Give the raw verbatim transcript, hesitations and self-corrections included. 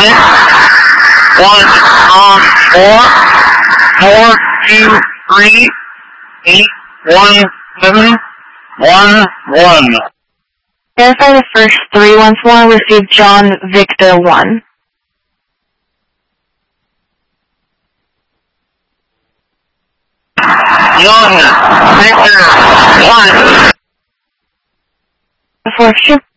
six, one, um, four, four, two, three, eight, one, seven, one, one. Verify the first three once more. Received John Victor one. John Victor one. Before